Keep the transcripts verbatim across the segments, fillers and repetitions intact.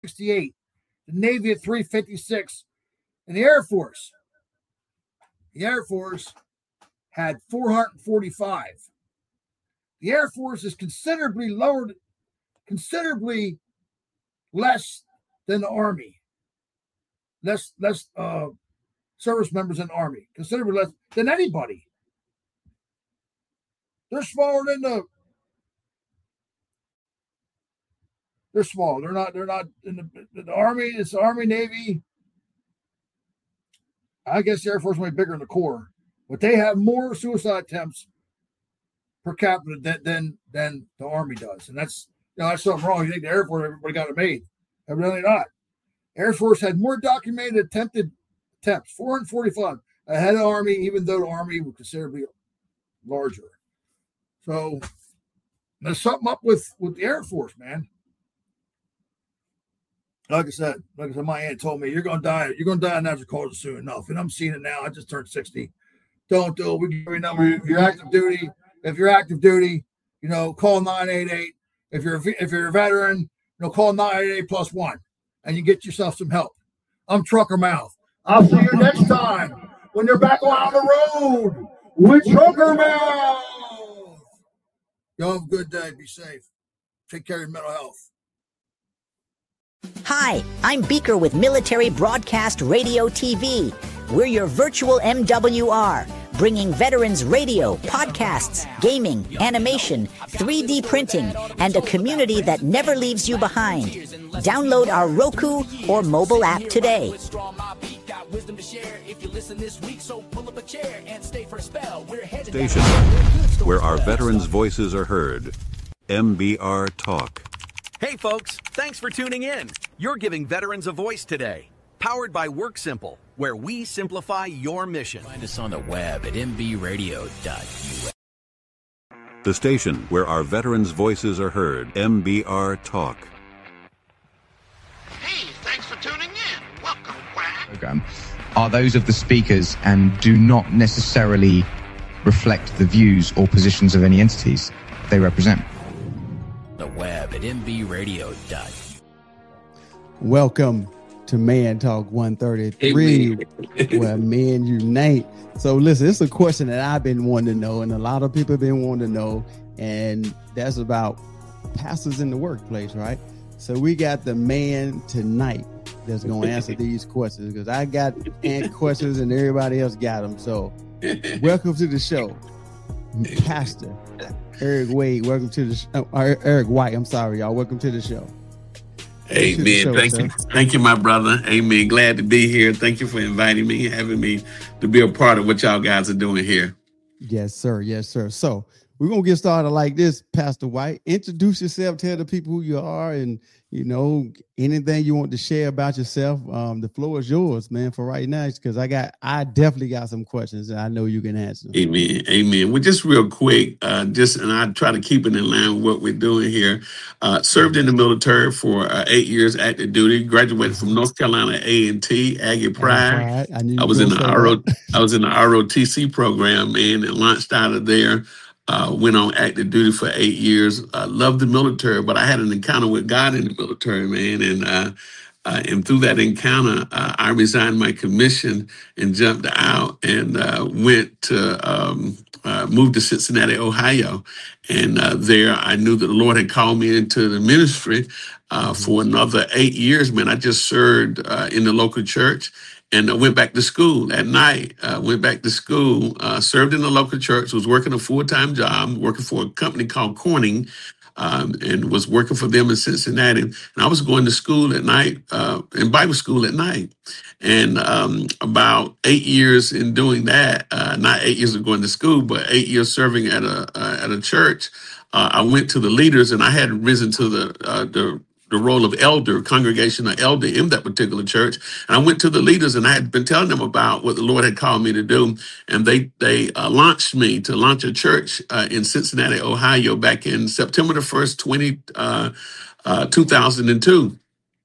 sixty-eight, the Navy at three fifty-six, and the Air Force. The Air Force had four hundred forty-five. The Air Force is considerably lower, considerably less than the Army. Less, less uh, service members in the Army, considerably less than anybody. They're smaller than the. They're small. They're not. They're not in the, the Army. It's the Army, Navy. I guess the Air Force might be bigger in the Corps, but they have more suicide attempts per capita than than, than the Army does, and that's you know that's something wrong. You think the Air Force everybody got it made? Evidently not. Air Force had more documented attempted attempts, four hundred forty-five, ahead of the Army, even though the Army was considerably larger. So there's something up with, with the Air Force, man. Like I said, like I said, my aunt told me, you're going to die. You're going to die in natural causes soon enough. And I'm seeing it now. I just turned sixty. Don't do it. We give you a number. If you're active duty, if you're active duty, you know, call nine eight eight. If you're, if you're a veteran, you know, call nine eight eight plus one and you get yourself some help. I'm Trucker Mouth. I'll see you next time when you're back on the road with Trucker Mouth. Y'all have a good day. Be safe. Take care of your mental health. Hi, I'm Beaker with Military Broadcast Radio T V. We're your virtual M W R, bringing veterans radio, podcasts, gaming, animation, three D printing, and a community that never leaves you behind. Download our Roku or mobile app today. Station where our veterans' voices are heard. M B R Talk. Hey folks, thanks for tuning in. You're giving veterans a voice today. Powered by WorkSimple, where we simplify your mission. Find us on the web at m b radio dot u s. The station where our veterans' voices are heard. M B R Talk. Hey, thanks for tuning in. Welcome, Quack. Program are those of the speakers and do not necessarily reflect the views or positions of any entities they represent. The web at m b radio dot u s. Welcome to Man Talk one thirty-three, where men unite. So listen, it's a question that I've been wanting to know, and a lot of people have been wanting to know, and that's about pastors in the workplace, right? So we got the man tonight that's going to answer these questions, because I got ant questions and everybody else got them. So welcome to the show, Pastor Eric Wade. Welcome to the show. Oh, Eric White. I'm sorry, y'all. Welcome to the show. Amen. Show, Thank sir. you. Thank you, my brother. Amen. Glad to be here. Thank you for inviting me, having me to be a part of what y'all guys are doing here. Yes, sir. Yes, sir. So we're going to get started like this, Pastor White. Introduce yourself, tell the people who you are, and, you know, anything you want to share about yourself. Um, the floor is yours, man, for right now, because I got, I definitely got some questions that I know you can answer. Amen. Amen. Well, just real quick, uh, just, and I try to keep it in line with what we're doing here. Uh, served in the military for uh, eight years active duty, graduated from North Carolina A and T, Aggie Pride. I, I was in the R O, I was in the R O T C program, man, and launched out of there. Uh, went on active duty for eight years. I uh, loved the military, but I had an encounter with God in the military, man. And uh, uh, and through that encounter, uh, I resigned my commission and jumped out and uh, went to um, uh, moved to Cincinnati, Ohio. And uh, there, I knew that the Lord had called me into the ministry uh, for another eight years. Man, I just served uh, in the local church. And I went back to school at night, uh, went back to school, uh, served in the local church, was working a full-time job, working for a company called Corning, um, and was working for them in Cincinnati. And I was going to school at night, uh, in Bible school at night. And um, about eight years in doing that, uh, not eight years of going to school, but eight years serving at a uh, at a church, uh, I went to the leaders, and I had risen to the uh, the the role of elder, congregational elder in that particular church. And I went to the leaders, and I had been telling them about what the Lord had called me to do. And they they uh, launched me to launch a church uh, in Cincinnati, Ohio, back in September the first, twenty, uh, uh, two thousand two.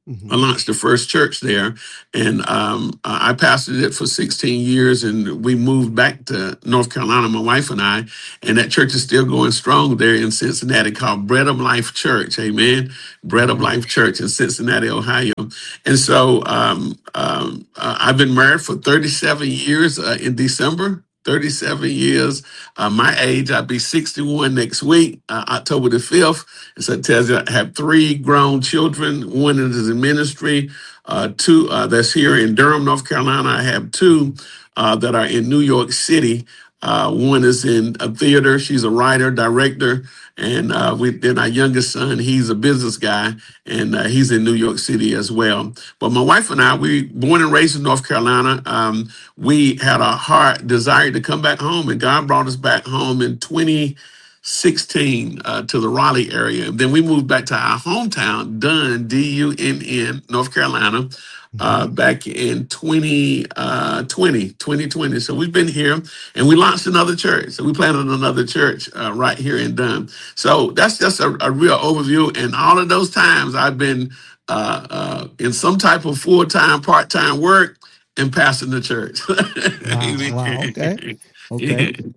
Mm-hmm. I launched the first church there, and um, I pastored it for sixteen years, and we moved back to North Carolina, my wife and I, and that church is still going strong there in Cincinnati, called Bread of Life Church. Amen. Bread of Life Church in Cincinnati, Ohio. And so um, um, uh, I've been married for thirty-seven years uh, in December. thirty-seven years, uh, my age. I'll be sixty-one next week, uh, October the fifth. And so it tells you I have three grown children. One is in ministry, uh, two uh, that's here in Durham, North Carolina. I have two uh, that are in New York City. Uh, one is in a theater. She's a writer, director. And uh, we, then our youngest son, he's a business guy, and uh, he's in New York City as well. But my wife and I, we born and raised in North Carolina. Um, we had a heart desire to come back home, and God brought us back home in twenty sixteen uh, to the Raleigh area. And then we moved back to our hometown, Dunn, D U N N, North Carolina, uh, back in twenty twenty. So we've been here, and we launched another church. So we planted another church uh, right here in Dunn. So that's just a, a real overview. And all of those times I've been uh, uh, in some type of full-time, part-time work and pastoring the church. Wow, wow, okay. Okay. Yeah.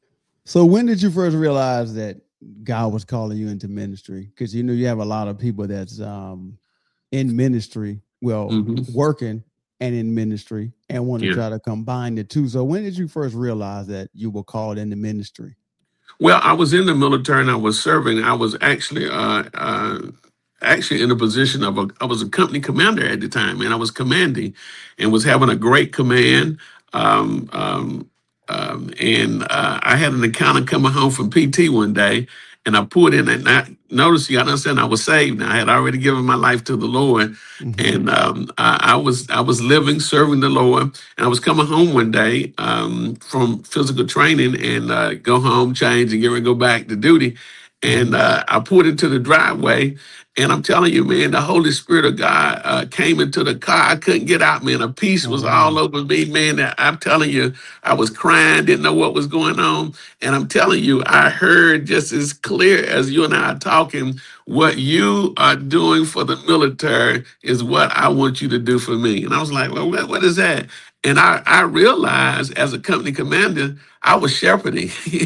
So when did you first realize that God was calling you into ministry? Because you know you have a lot of people that's um, in ministry, well, mm-hmm. working and in ministry, and want to yeah. try to combine the two. So when did you first realize that you were called into ministry? Well, I was in the military and I was serving. I was actually uh, uh, actually in a position of a, I was a company commander at the time, and I was commanding and was having a great command. Um, um, Um, and uh, I had an encounter coming home from P T one day, and I pulled in, and I noticed, you understand, I was saved. Now, I had already given my life to the Lord, mm-hmm. and um, I, I was I was living, serving the Lord, and I was coming home one day um, from physical training, and uh, go home, change, and get ready to go back to duty. And uh, I pulled into the driveway, and I'm telling you, man, the Holy Spirit of God uh, came into the car. I couldn't get out, man. A peace was all over me, man. I'm telling you, I was crying, didn't know what was going on. And I'm telling you, I heard just as clear as you and I are talking, what you are doing for the military is what I want you to do for me. And I was like, well, what, what is that? And I, I realized as a company commander, I was shepherding.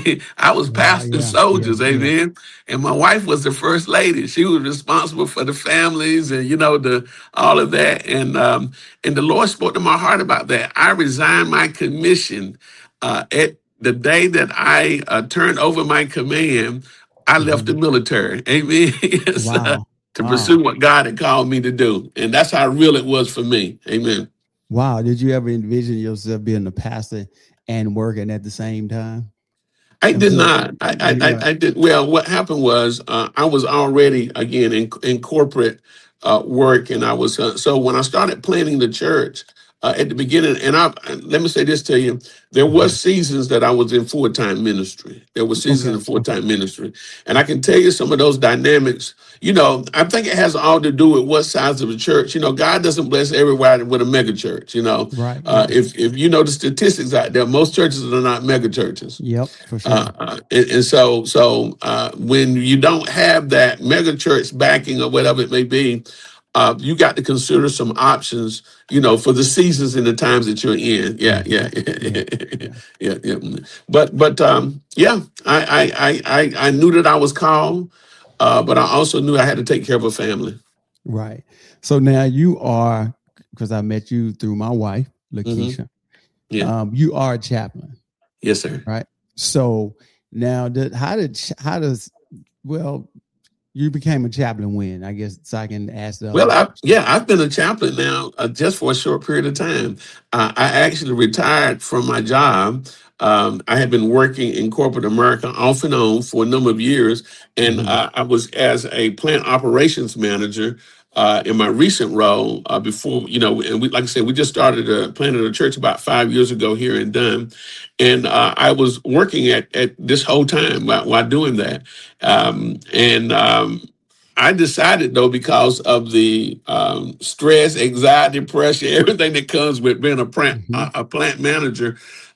I was pastoring yeah, yeah, soldiers, yeah, amen. Yeah. And my wife was the first lady. She was responsible for the families and, you know, the all of that. And um, and the Lord spoke to my heart about that. I resigned my commission uh, at the day that I uh, turned over my command. I mm-hmm. left the military, amen. Yes, wow. uh, to wow. pursue what God had called me to do. And that's how real it was for me, amen. Wow. Did you ever envision yourself being a pastor and working at the same time? I did not. I, I, I, I did. Well, what happened was uh, I was already, again, in, in corporate uh, work. And I was, uh, so when I started planning the church uh, at the beginning, and I, let me say this to you, there was seasons that I was in full-time ministry. There was seasons okay. in full-time ministry. And I can tell you some of those dynamics. You know, I think it has all to do with what size of the church. You know, God doesn't bless everybody with a mega church, you know. Right. Uh, if if you know the statistics out there, most churches are not mega churches. Yep, for sure. Uh, uh, and, and so so uh, when you don't have that mega church backing or whatever it may be, uh, you got to consider some options, you know, for the seasons and the times that you're in. Yeah, yeah, yeah, yeah, yeah. yeah. But but um, yeah, I I I I knew that I was called. Uh, but I also knew I had to take care of a family. Right. So now you are, because I met you through my wife, Lakeisha. Mm-hmm. Yeah. Um, you are a chaplain. Yes, sir. Right. So now, did, how did how does well, you became a chaplain when? I guess so I can ask the. Well, I, yeah, I've been a chaplain now uh, just for a short period of time. Uh, I actually retired from my job. Um, I had been working in corporate America off and on for a number of years, and mm-hmm. uh, I was as a plant operations manager uh, in my recent role uh, before, you know, and we, like I said, we just started a planted a church about five years ago here in Dunn, and uh, I was working at, at this whole time while, while doing that, um, and um, I decided, though, because of the um, stress, anxiety, pressure, everything that comes with being a plant, mm-hmm. a, a plant manager,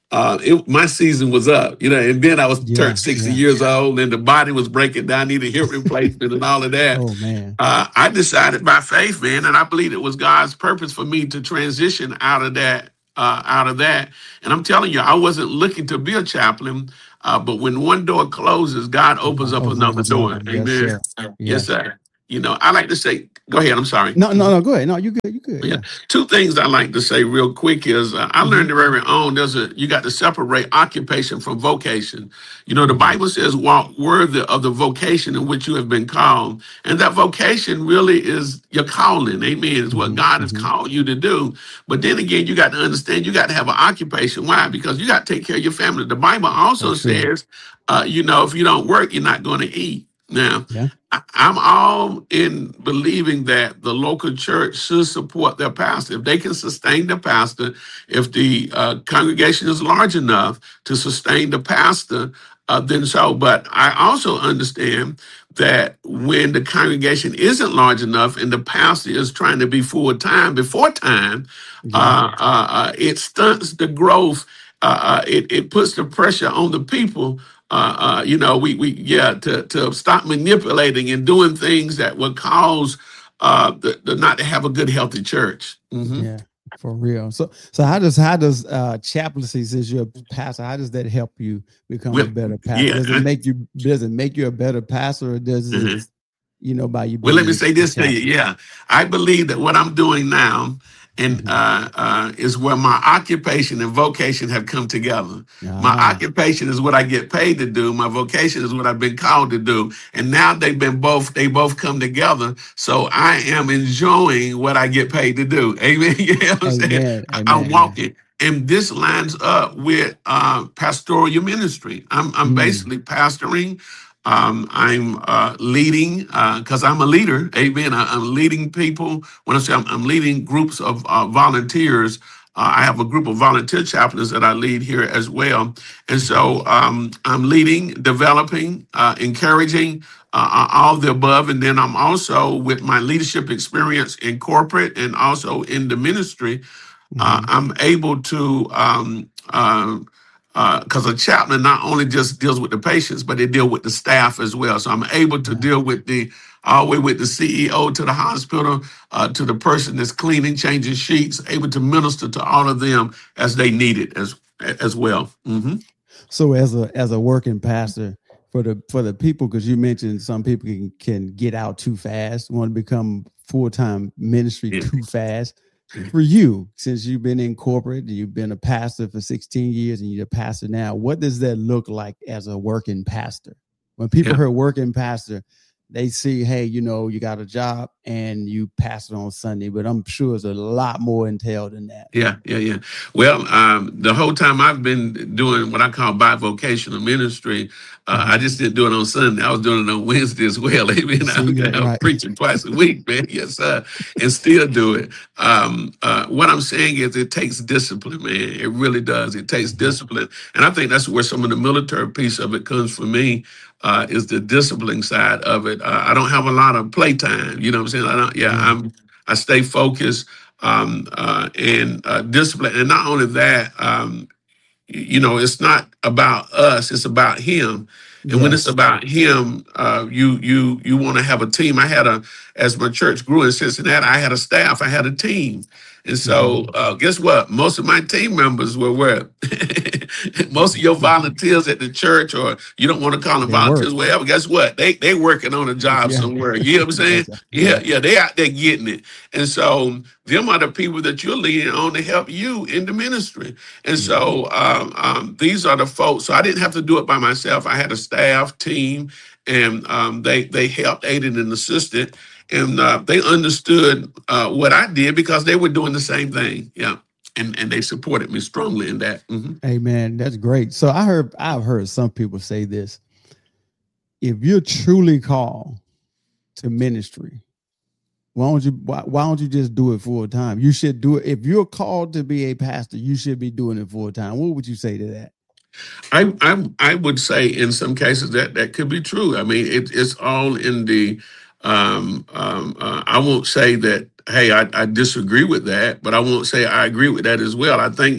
uh, it, my season was up, you know, and then I was Yeah, turned sixty yeah. years old, and the body was breaking down, needed hip replacement and all of that. Oh man. Uh, I decided by faith, man, and I believe it was God's purpose for me to transition out of that, uh, out of that. And I'm telling you, I wasn't looking to be a chaplain, uh, but when one door closes, God opens up Opens another up door. another. Yes, Amen. sir. Yes, Yeah. sir. You know, I like to say, go ahead. I'm sorry. No, no, no. Go ahead. No, you good. You good. Yeah. Yeah. Two things I like to say real quick is uh, I Mhm. learned very on. There's a you got to separate occupation from vocation. You know, the Bible says walk worthy of the vocation in which you have been called, and that vocation really is your calling. Amen. It's what Mhm, God has mhm. called you to do. But then again, you got to understand you got to have an occupation. Why? Because you got to take care of your family. The Bible also That's true. says, uh, you know, if you don't work, you're not going to eat. Now, Yeah. I- I'm all in believing that the local church should support their pastor. If they can sustain the pastor, if the uh, congregation is large enough to sustain the pastor, uh, then so. But I also understand that when the congregation isn't large enough and the pastor is trying to be full time before time, Yeah. uh, uh, uh, it stunts the growth. Uh, uh, it, it puts the pressure on the people. Uh, uh, you know, we we yeah to to stop manipulating and doing things that would cause uh the, the not to have a good healthy church. Mhm. Yeah. For real. So, so how does how does uh chaplaincy, since you're a pastor, how does that help you become Well, a better pastor? yeah. Does it make you does it make you a better pastor, or does it, Mhm. you know, by you? Well, let me being say a this to you. chaplain? Yeah, I believe that what I'm doing now and Mhm. uh, uh, is where my occupation and vocation have come together. My Ah, occupation is what I get paid to do. My vocation is what I've been called to do. And now they've been both, they both come together. So I am enjoying what I get paid to do. Amen. You know what I'm saying? amen. I- Amen. I'm Yeah. walking. And this lines up with uh, pastoral ministry. I'm, I'm Mm. basically pastoring. Um, I'm uh, leading because I'm a leader. Amen. I, I'm leading people. When I say I'm, I'm leading groups of uh, volunteers, uh, I have a group of volunteer chaplains that I lead here as well. And so um, I'm leading, developing, uh, encouraging, uh, all of the above. And then I'm also, with my leadership experience in corporate and also in the ministry, uh, Mhm. I'm able to, um, uh, because a chaplain not only just deals with the patients, but they deal with the staff as well. So I'm able to Yeah. deal with the all the way with the C E O to the hospital, uh, to the person that's cleaning, changing sheets, able to minister to all of them as they need it as as well. hmm So as a as a working pastor, for the for the people, because you mentioned some people can, can get out too fast, want to become full-time ministry Yeah. too fast. For you, since you've been in corporate, you've been a pastor for sixteen years and you're a pastor now, what does that look like as a working pastor? When people Yeah. hear working pastor, they see, hey, you know, you got a job and you pastor on Sunday, but I'm sure there's a lot more entailed than that. Yeah, yeah, yeah. Well, um, the whole time I've been doing what I call bivocational ministry, uh, I just didn't do it on Sunday. I was doing it on Wednesday as well. Amen. I See, was yeah, right. preaching twice a week, man. Yes, sir. And still do it. Um, uh, what I'm saying is it takes discipline, man. It really does. It takes discipline. And I think that's where some of the military piece of it comes for me. Uh, is the discipline side of it. Uh, I don't have a lot of playtime. You know what I'm saying? I don't, yeah, Yeah. I'm. I stay focused um, uh, and uh, discipline. And not only that, um, y- you know, it's not about us; it's about Him. And when it's Yes. about Him, uh, you you you want to have a team. I had a as my church grew in Cincinnati, I had a staff, I had a team. And so, uh, guess what? Most of my team members were where? Most of your volunteers at the church, or you don't want to call them They work. volunteers, whatever. Guess what? They they working on a job Yeah. somewhere. You know what I'm saying? That's- Yeah, yeah, they out there getting it. And so, them are the people that you're leading on to help you in the ministry. And so, um, um, these are the folks. So I didn't have to do it by myself. I had a staff team, and um, they they helped, aided, and assisted. And uh, they understood uh, what I did because they were doing the same thing. Yeah. And and they supported me strongly in that. hmm Hey man, that's great. So I heard I've heard some people say this. If you're truly called to ministry, why don't you why, why don't you just do it full time? You should do it. If you're called to be a pastor, you should be doing it full time. What would you say to that? I, I I would say in some cases that that could be true. I mean, it, it's all in the. Um, um, uh, I won't say that. Hey, I, I disagree with that, but I won't say I agree with that as well. I think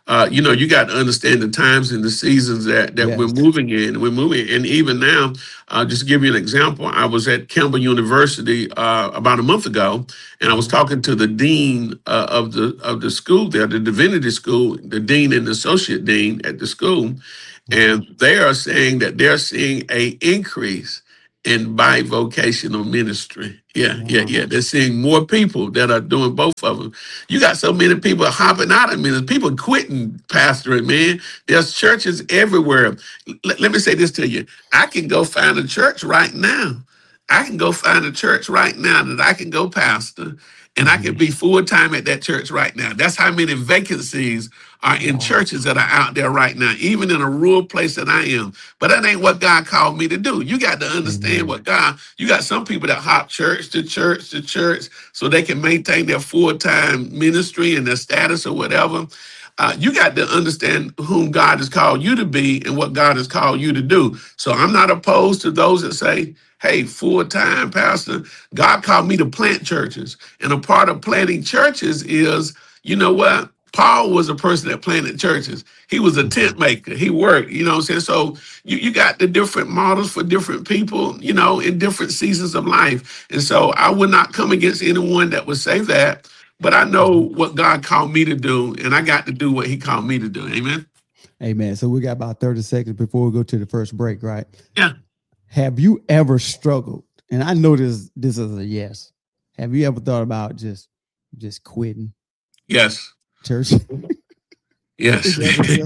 uh, you know, you got to understand the times and the seasons that, that Yes. we're moving in. We're moving. And even now, uh, just to give you an example, I was at Campbell University uh, about a month ago, and I was talking to the dean uh, of the of the school there, the divinity school, the dean and the associate dean at the school. And they are saying that they're seeing a increase in bivocational ministry. Yeah, yeah, yeah. They're seeing more people that are doing both of them. You got so many people hopping out of ministry, people quitting pastoring, man. There's churches everywhere. L- let me say this to you. I can go find a church right now. I can go find a church right now that I can go pastor, and I can be full-time at that church right now. That's how many vacancies are in churches that are out there right now, even in a rural place that I am. But that ain't what God called me to do. You got to understand Amen. what God, you got some people that hop church to church to church so they can maintain their full-time ministry and their status or whatever. Uh, you got to understand whom God has called you to be and what God has called you to do. So I'm not opposed to those that say, hey, full-time pastor, God called me to plant churches. And a part of planting churches is, you know what? Paul was a person that planted churches. He was a tent maker. He worked, you know what I'm saying? So you, you got the different models for different people, you know, in different seasons of life. And so I would not come against anyone that would say that, but I know what God called me to do, and I got to do what he called me to do. Amen? Amen. So we got about thirty seconds before we go to the first break, right? Yeah. Have you ever struggled? And I know this, this is a yes. Have you ever thought about just, just quitting Yes. church? Yes.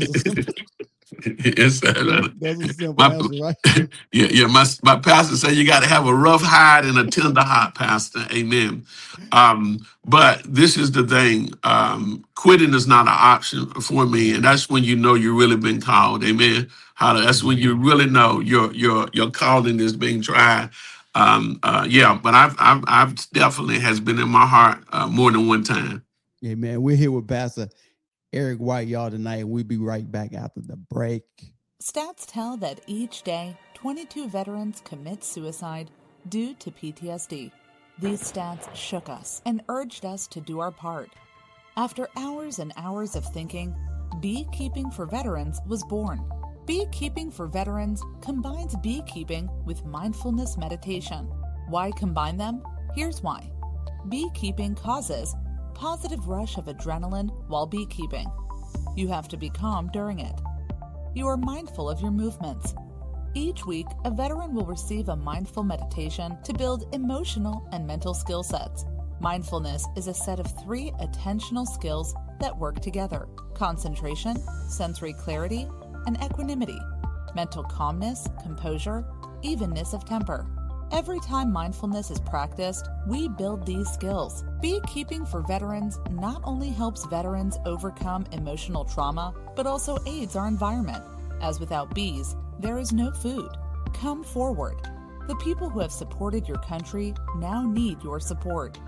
Yes, sir. That's a simple My- answer, right? Yeah, yeah. My my pastor said you got to have a rough hide and a tender heart, Pastor. Amen. Um, but this is the thing: um, quitting is not an option for me, and that's when you know you've really been called. Amen. How that's when you really know your your your calling is being tried. Um, uh, yeah, but I've I've I've definitely has been in my heart uh, more than one time. Amen. We're here with Pastor Eric White, y'all, tonight. We'll be right back after the break. Stats tell that each day, twenty-two veterans commit suicide due to P T S D. These stats shook us and urged us to do our part. After hours and hours of thinking, Beekeeping for Veterans was born. Beekeeping for Veterans combines beekeeping with mindfulness meditation. Why combine them? Here's why. Beekeeping causes positive rush of adrenaline while beekeeping. You have to be calm during it. You are mindful of your movements. Each week, a veteran will receive a mindful meditation to build emotional and mental skill sets. Mindfulness is a set of three attentional skills that work together: concentration, sensory clarity, and equanimity, mental calmness, composure, evenness of temper. Every time mindfulness is practiced, we build these skills. Beekeeping for Veterans not only helps veterans overcome emotional trauma, but also aids our environment, as without bees, there is no food. Come forward. The people who have supported your country now need your support.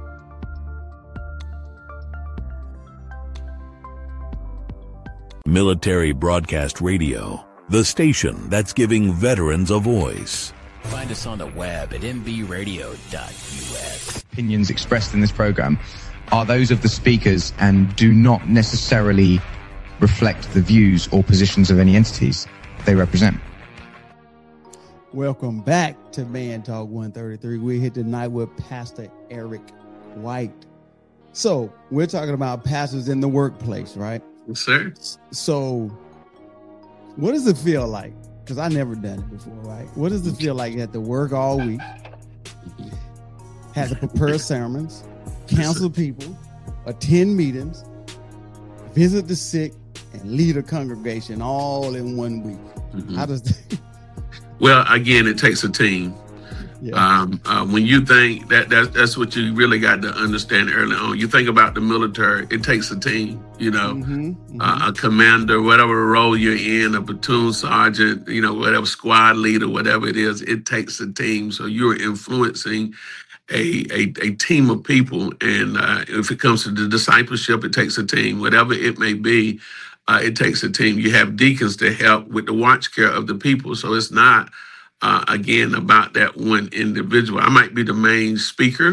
Military Broadcast Radio, the station that's giving veterans a voice. Find us on the web at m b radio dot u s. Opinions expressed in this program are those of the speakers and do not necessarily reflect the views or positions of any entities they represent. Welcome back to Man Talk one thirty-three. We're here tonight with Pastor Eric White. So we're talking about pastors in the workplace, right? Yes, sir. So what does it feel like? Because I never done it before, right? What does it feel like? You have to work all week, have to prepare sermons, counsel people, attend meetings, visit the sick, and lead a congregation all in one week. Mm-hmm. How does that? Well, again, it takes a team. Yeah. Um, uh, when you think that, that that's what you really got to understand early on. You think about the military, it takes a team, you know, Mm-hmm, mm-hmm. Uh, a commander, whatever role you're in, a platoon sergeant, you know, whatever squad leader, whatever it is, it takes a team. So you're influencing a, a, a team of people. And uh, if it comes to the discipleship, it takes a team, whatever it may be, uh, it takes a team. You have deacons to help with the watch care of the people. So it's not, Uh, again, about that one individual. I might be the main speaker,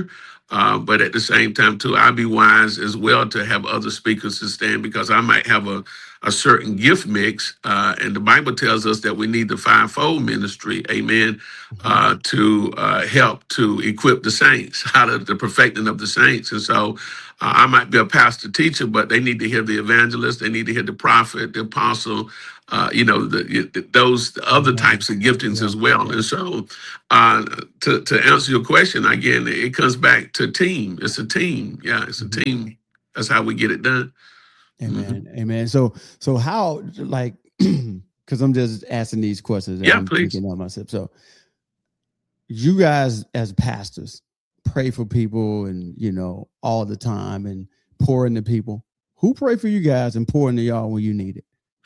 Uh, but at the same time, too, I'd be wise as well to have other speakers to stand, because I might have a, a certain gift mix. Uh, and the Bible tells us that we need the fivefold ministry, amen, uh, to uh, help to equip the saints, how to the perfecting of the saints. And so uh, I might be a pastor teacher, but they need to hear the evangelist, they need to hear the prophet, the apostle, Uh, you know, the, the, those other types of giftings as well. And so uh, to, to answer your question, again, it comes back to team. It's a team. Yeah, it's a team. That's how we get it done. Amen. Mm-hmm. Amen. So, so how, like, because I'm just asking these questions. Yeah, I'm please. Thinking of myself. So you guys as pastors pray for people and, you know, all the time and pour into people. Who pray for you guys and pour into y'all when you need it?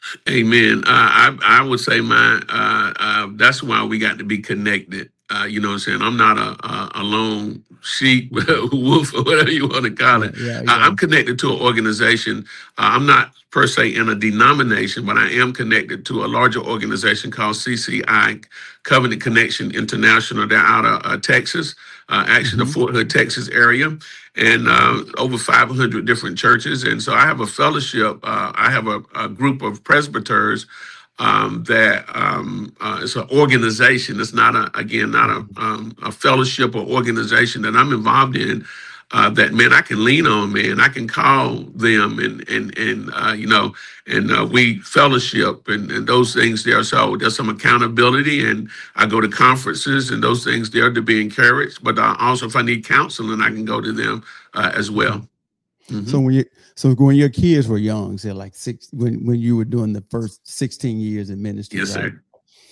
Amen. Uh, I I would say my uh, uh, that's why we got to be connected. Uh, you know what I'm saying? I'm not a a, a lone sheep, wolf, or whatever you want to call it. Yeah, yeah. Uh, I'm connected to an organization. Uh, I'm not per se in a denomination, but I am connected to a larger organization called C C I, Covenant Connection International. They're out of uh, Texas, uh, actually mm-hmm. the Fort Hood, Texas area, and uh, over five hundred different churches. And so I have a fellowship. Uh, I have a, a group of presbyters um, that um, uh, it's an organization. It's not a, again, not a, um, a fellowship or organization that I'm involved in. Uh, that, man, I can lean on, man. I can call them and, and, and uh, you know, and uh, we fellowship and, and those things there. So there's some accountability, and I go to conferences and those things there to be encouraged. But uh, also if I need counseling, I can go to them uh, as well. Mm-hmm. So when you, so when your kids were young, say like six, when, when you were doing the first sixteen years in ministry. Yes, right? sir.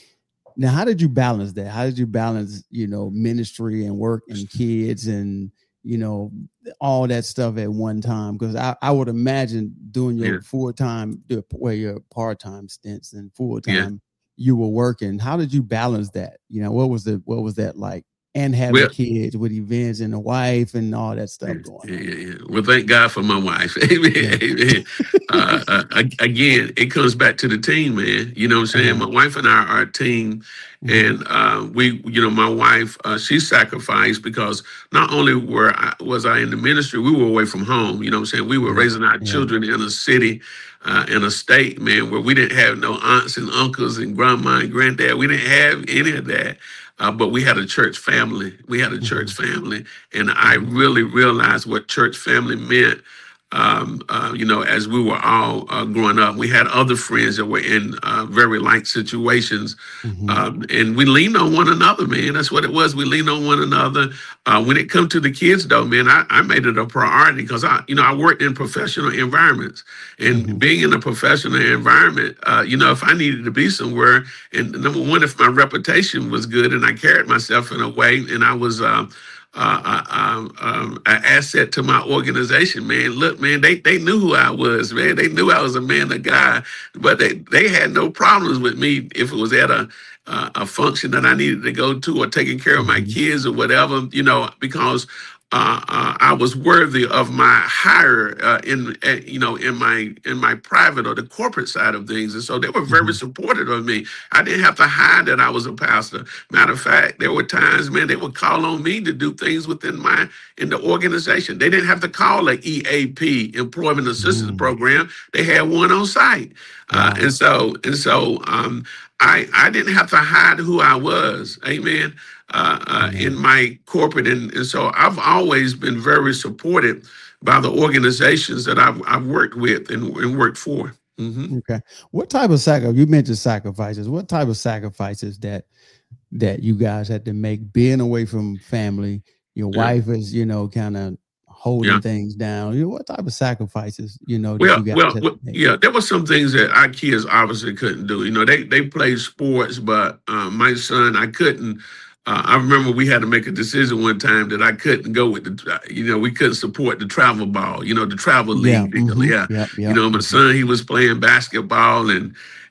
Now, how did you balance that? How did you balance, you know, ministry and work and kids and, you know, all that stuff at one time? Because I, I would imagine doing your yeah. full-time, well, your part-time stints and full-time, yeah. you were working. How did you balance that? You know, what was the, what was that like? And having well, kids with events and a wife and all that stuff going yeah, on. Yeah, yeah. Well, thank God for my wife. Amen. Yeah. Amen. uh, uh, again, it comes back to the team, man. You know what I'm saying? Uh-huh. My wife and I are a team. Mm-hmm. And uh, we, you know, my wife, uh, she sacrificed because not only were I, was I in the ministry, we were away from home. You know what I'm saying? We were yeah. raising our yeah. children in a city, uh, in a state, man, where we didn't have no aunts and uncles and grandma and granddad. We didn't have any of that. Uh, but we had a church family. We had a church family. And I really realized what church family meant, um, uh, you know, as we were all uh, growing up. We had other friends that were in uh, very like situations. Mm-hmm. um, and we leaned on one another, man. That's what it was. We leaned on one another. Uh, when it comes to the kids, though, man, I, I made it a priority because, I, you know, I worked in professional environments. And mm-hmm. being in a professional environment, uh, you know, if I needed to be somewhere, and number one, if my reputation was good and I carried myself in a way and I was uh, uh, uh, um, an asset to my organization, man, look, man, they, they knew who I was, man. They knew I was a man of God, but they, they had no problems with me if it was at a uh, a function that I needed to go to or taking care of my kids or whatever, you know, because Uh, uh, I was worthy of my hire uh, in, uh, you know, in my in my private or the corporate side of things, and so they were very mm-hmm. supportive of me. I didn't have to hide that I was a pastor. Matter of fact, there were times, man, they would call on me to do things within my in the organization. They didn't have to call a E A P, Employment Assistance mm-hmm. Program. They had one on site, wow. uh, and so and so um, I I didn't have to hide who I was. Amen. Uh, uh, in my corporate. And, and so I've always been very supported by the organizations that I've, I've worked with and, and worked for. Mm-hmm. Okay. What type of sacrifice, you mentioned sacrifices, what type of sacrifices that that you guys had to make being away from family? Your yeah. wife is, you know, kind of holding yeah. things down. You know, what type of sacrifices, you know, well, you guys well, had well to make? Yeah, there were some things that our kids obviously couldn't do. You know, they, they played sports, but uh, my son, I couldn't. Uh, I remember we had to make a decision one time that I couldn't go with the, you know, we couldn't support the travel ball, you know, the travel league. Yeah, mm-hmm. yeah. Yep, yep. You know, my son, he was playing basketball and,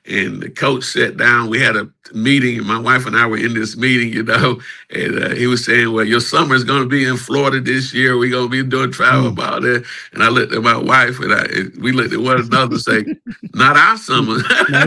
and the coach sat down. We had a meeting, and my wife and I were in this meeting, you know, and uh, he was saying, well, your summer is going to be in Florida this year. We're going to be doing travel mm. about it. And I looked at my wife, and, I, and we looked at one another and say, not our summer.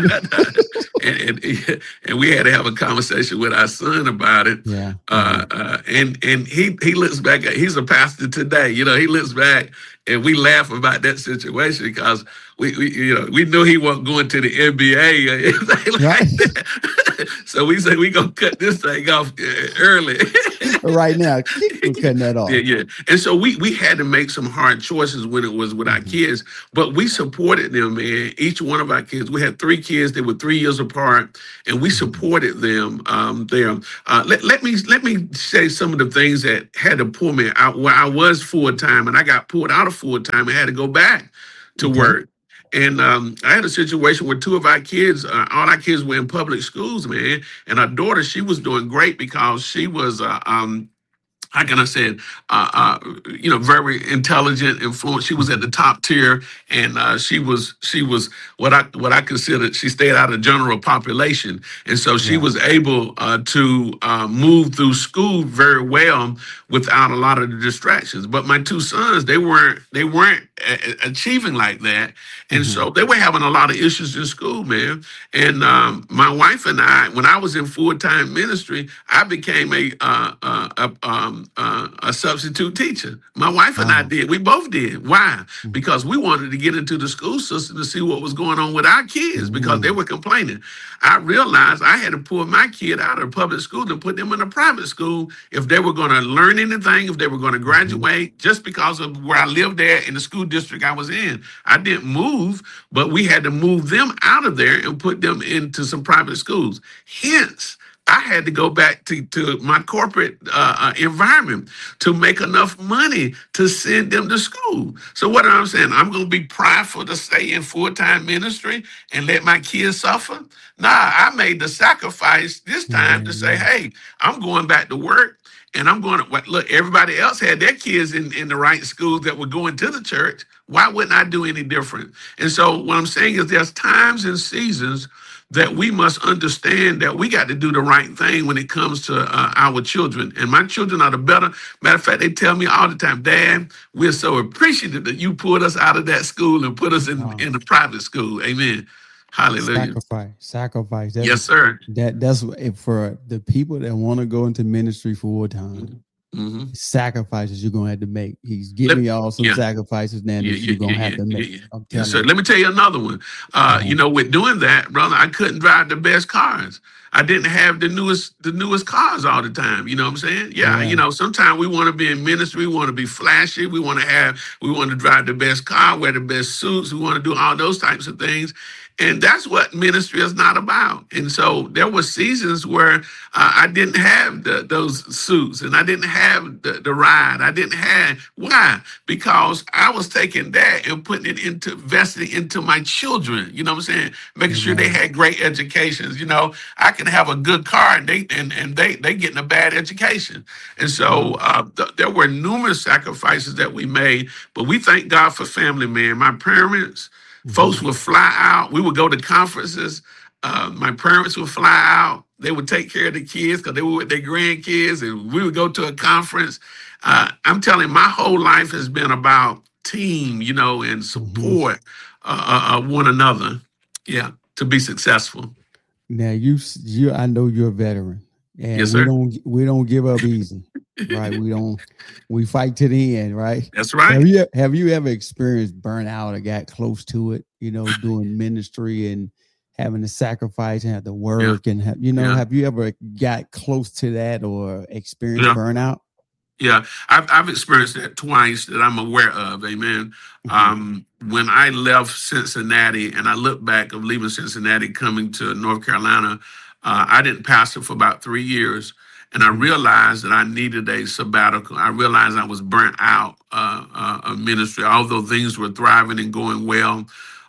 and, and, and we had to have a conversation with our son about it. Yeah. Uh, uh, and and he, he looks back, at, he's a pastor today, you know, he looks back, and we laugh about that situation because we, we you know, we knew he wasn't going to the N B A or anything like right. that. So we said, we going to cut this thing off early. Right now, we're cutting that off. Yeah, yeah. And so we we had to make some hard choices when it was with our kids, but we supported them, man. Each one of our kids, we had three kids that were three years apart, and we supported them um, there. Uh, let, let me let me say some of the things that had to pull me out where I was full-time, and I got pulled out of full-time and had to go back to okay. work. And um, I had a situation where two of our kids, uh, all our kids were in public schools, man. And our daughter, she was doing great because she was, uh, um, how can I say it, uh, uh, you know, very intelligent, influent. She was at the top tier, and uh, she was she was what I what I considered. She stayed out of general population, and so she yeah. was able uh, to uh, move through school very well without a lot of the distractions. But my two sons, they weren't they weren't a- achieving like that, and mm-hmm. so they were having a lot of issues in school, man. And um, my wife and I, when I was in full time ministry, I became a uh, uh, a um, Uh, a substitute teacher. My wife and wow. I did. We both did. Why? Because we wanted to get into the school system to see what was going on with our kids because mm. they were complaining. I realized I had to pull my kid out of public school and put them in a private school if they were going to learn anything, if they were going to graduate, mm. just because of where I lived there in the school district I was in. I didn't move, but we had to move them out of there and put them into some private schools. Hence, I had to go back to, to my corporate uh, environment to make enough money to send them to school. So what I'm saying, I'm going to be prideful to stay in full-time ministry and let my kids suffer? Nah, I made the sacrifice this time mm-hmm. to say, hey, I'm going back to work. And I'm going to, look, everybody else had their kids in, in the right schools that were going to the church. Why wouldn't I do any different? And so what I'm saying is there's times and seasons that we must understand that we got to do the right thing when it comes to uh, our children. And my children are the better. Matter of fact, they tell me all the time, Dad, we're so appreciative that you pulled us out of that school and put us in, oh. in the private school. Amen. Hallelujah. Sacrifice, sacrifice. That, yes, sir. That That's for the people that want to go into ministry full time. Mm-hmm. Sacrifices you're gonna have to make. He's giving y'all some yeah. sacrifices now that yeah, you're gonna yeah, have yeah, to make. Yeah, yeah. Yes, sir. Let me tell you another one. Uh, mm-hmm. You know, with doing that, brother, I couldn't drive the best cars. I didn't have the newest the newest cars all the time. You know what I'm saying? Yeah. yeah. You know, sometimes we want to be in ministry. We want to be flashy. We want to have. We want to drive the best car, wear the best suits. We want to do all those types of things. And that's what ministry is not about. And so there were seasons where uh, I didn't have the, those suits and I didn't have the, the ride. I didn't have, why? Because I was taking that and putting it into, investing into my children, you know what I'm saying? Making mm-hmm. sure they had great educations. You know, I can have a good car and they, and, and they, they getting a bad education. And so uh, th- there were numerous sacrifices that we made, but we thank God for family, man. My parents, Mm-hmm. folks would fly out. We would go to conferences. Uh, my parents would fly out. They would take care of the kids because they were with their grandkids, and we would go to a conference. Uh, I'm telling you, my whole life has been about team, you know, and support mm-hmm. uh, uh, one another. Yeah, to be successful. Now you, you, I know you're a veteran, and yes, we sir. don't, we don't give up easy. Right, we don't. We fight to the end, right? That's right. Have you have you ever experienced burnout or got close to it? You know, doing ministry and having to sacrifice and have to work yeah. and have, you know, yeah. have you ever got close to that or experienced yeah. burnout? Yeah, I've I've experienced that twice that I'm aware of. Amen. Mm-hmm. Um, when I left Cincinnati and I look back of leaving Cincinnati, coming to North Carolina, uh, I didn't pastor for about three years. And I realized that I needed a sabbatical. I realized I was burnt out uh, uh, of ministry. Although things were thriving and going well,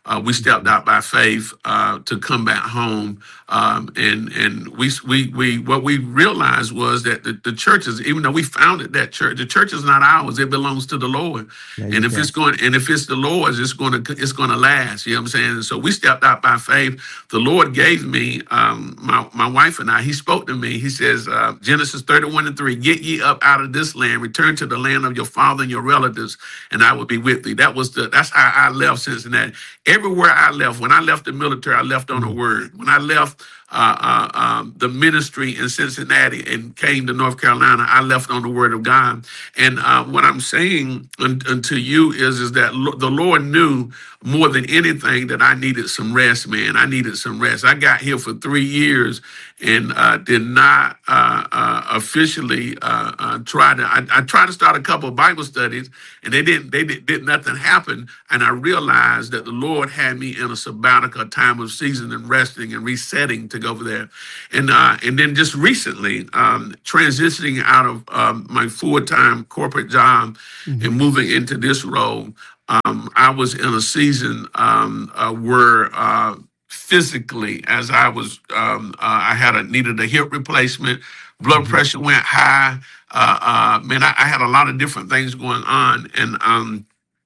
uh, we stepped out by faith uh, to come back home. Um, and and we we we what we realized was that the, the churches, even though we founded that church, the church is not ours; it belongs to the Lord. And if go. it's going, and if it's the Lord's, it's going to it's going to last. You know what I'm saying? And so we stepped out by faith. The Lord gave me um, my my wife and I. He spoke to me. He says, uh, Genesis thirty-one and three: "Get ye up out of this land, return to the land of your father and your relatives, and I will be with thee." That was the that's how I left Cincinnati. Everywhere I left, when I left the military, I left on a word. When I left uh, uh, um, the ministry in Cincinnati and came to North Carolina, I left on the word of God. And uh, what I'm saying un- unto you is, is that lo- the Lord knew more than anything that I needed some rest, man. I needed some rest. I got here for three years and uh, did not uh, uh, officially uh, uh, try to. I, I tried to start a couple of Bible studies, and they didn't. They did, did nothing happen. And I realized that the Lord had me in a sabbatical, time of season and resting and resetting to go over there. And uh, and then just recently, um, transitioning out of um, my full time corporate job mm-hmm. and moving into this role. Um, I was in a season um, uh, where uh, physically, as I was, um, uh, I had a needed a hip replacement, blood pressure went high. Uh, uh, man, I, I had a lot of different things going on, and um,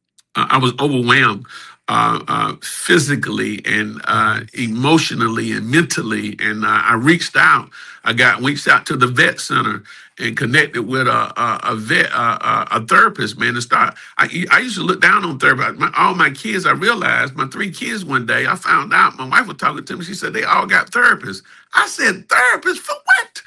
I was overwhelmed uh, uh, physically and uh, emotionally and mentally. And uh, I reached out. I got reached out to the vet center and connected with a a, a vet a, a therapist, man. To start, I I used to look down on therapy. My, all my kids, I realized my three kids. One day, I found out my wife was talking to me. She said they all got therapists. I said, therapists for what?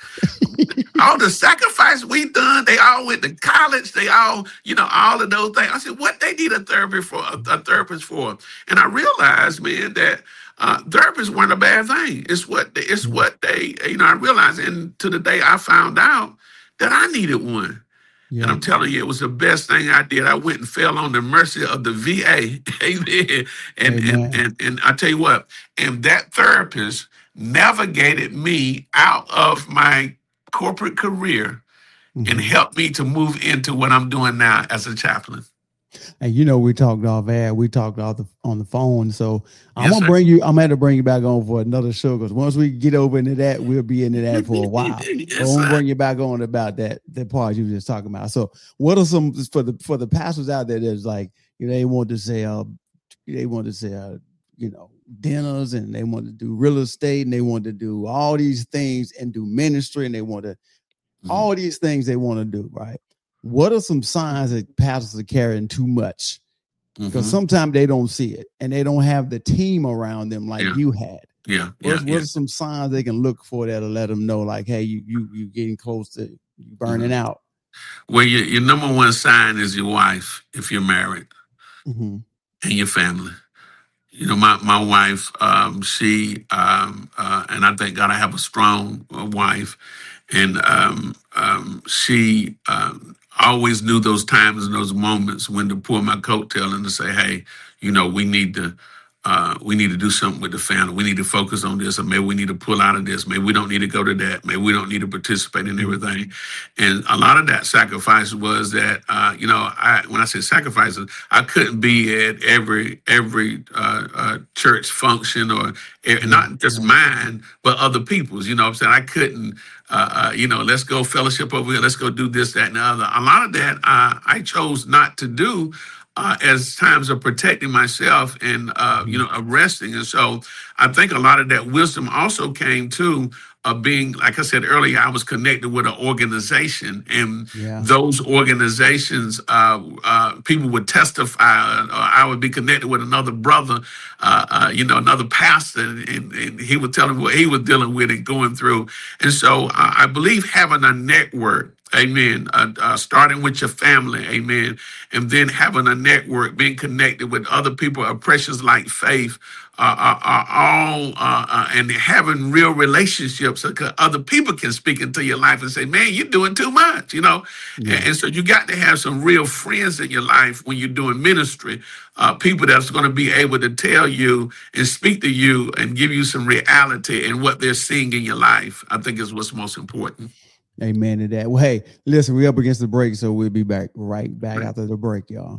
All the sacrifice we done. They all went to college. They all, you know, all of those things. I said, what they need a therapy for? A, a therapist for? And I realized, man, that. Uh, therapists weren't a bad thing. It's what they, it's what they, you know, I realized, and to the day I found out that I needed one. Yeah. And I'm telling you, it was the best thing I did. I went and fell on the mercy of the V A. Amen. And, Amen. and, and, and I tell you what, and that therapist navigated me out of my corporate career mm-hmm. and helped me to move into what I'm doing now as a chaplain. And you know, we talked off air, we talked off the, on the phone. So I'm Yes, gonna sir. bring you. I'm gonna have to bring you back on for another show because once we get over into that, we'll be into that for a while. Yes, so I'm gonna sir. bring you back on about that that part you were just talking about. So what are some for the for the pastors out there that's like, you know, they want to say, uh, they want to say, uh, you know, dinners, and they want to do real estate, and they want to do all these things and do ministry, and they want to mm-hmm. all these things they want to do, right? What are some signs that pastors are carrying too much? Because mm-hmm. sometimes they don't see it and they don't have the team around them like Yeah. you had. Yeah. What, yeah, what yeah. are some signs they can look for that'll let them know, like, hey, you you you getting close to burning Mm-hmm. out? Well, your, your number one sign is your wife, if you're married, Mm-hmm. and your family. You know, my, my wife, um, she, um, uh, and I thank God I have a strong uh, wife, and um, um, she um, always knew those times and those moments when to pull my coattail and to say, hey, you know, we need to, uh, we need to do something with the family. We need to focus on this, or maybe we need to pull out of this. Maybe we don't need to go to that. Maybe we don't need to participate in everything. And a lot of that sacrifice was that, uh, you know, I when I say sacrifices, I couldn't be at every every uh, uh, church function, or eh, not just mine, but other people's. You know what I'm saying? I couldn't, uh, uh, you know, let's go fellowship over here. Let's go do this, that, and the other. A lot of that uh, I chose not to do. Uh, as times of protecting myself and, uh, you know, of resting. And so I think a lot of that wisdom also came to uh, being, like I said earlier, I was connected with an organization, and Yeah. those organizations, uh, uh, people would testify, or I would be connected with another brother, uh, uh, you know, another pastor, and, and he would tell them what he was dealing with and going through. And so uh, I believe having a network, amen, uh, uh, starting with your family, amen, and then having a network, being connected with other people of precious like faith, uh, are, are all, uh, uh, and having real relationships so that other people can speak into your life and say, man, you're doing too much, you know? Yeah. And, and so you got to have some real friends in your life when you're doing ministry, uh, people that's going to be able to tell you and speak to you and give you some reality in what they're seeing in your life, I think is what's most important. Amen to that. Well, hey, listen, we're up against the break, so we'll be back right back after the break, y'all.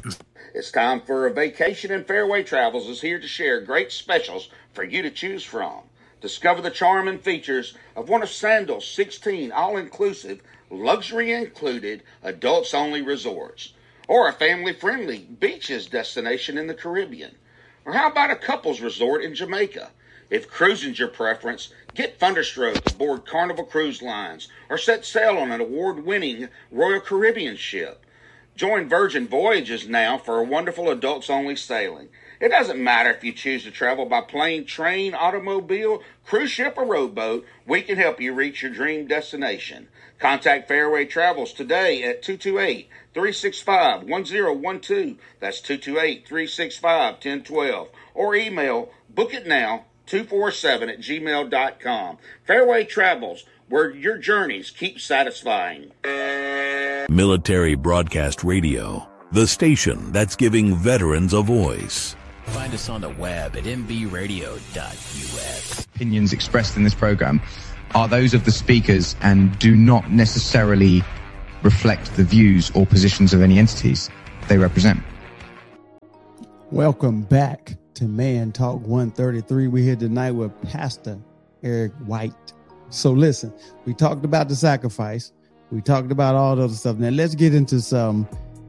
It's time for a vacation, and Fairway Travels is here to share great specials for you to choose from. Discover the charm and features of one of Sandals' sixteen all-inclusive, luxury-included, adults-only resorts, or a family-friendly beaches destination in the Caribbean. Or how about a couples resort in Jamaica? If cruising's your preference, get Thunderstroke aboard Carnival Cruise Lines or set sail on an award-winning Royal Caribbean ship. Join Virgin Voyages now for a wonderful adults-only sailing. It doesn't matter if you choose to travel by plane, train, automobile, cruise ship, or rowboat, we can help you reach your dream destination. Contact Fairway Travels today at two two eight, three six five, one zero one two. That's two two eight, three six five, one zero one two. Or email bookitnow two four seven at gmail dot com. Fairway Travels, where your journeys keep satisfying. Military Broadcast Radio, the station that's giving veterans a voice. Find us on the web at m b radio dot u s. Opinions expressed in this program are those of the speakers and do not necessarily reflect the views or positions of any entities they represent. Welcome back to Man Talk one thirty-three. We're here tonight with Pastor Eric White. So listen, we talked about the sacrifice. We talked about all the other stuff. Now let's get into some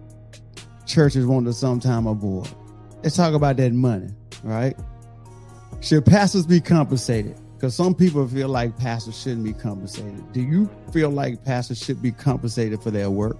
churches wanting some time aboard. Let's talk about that money, right? Should pastors be compensated? Because some people feel like pastors shouldn't be compensated. Do you feel like pastors should be compensated for their work?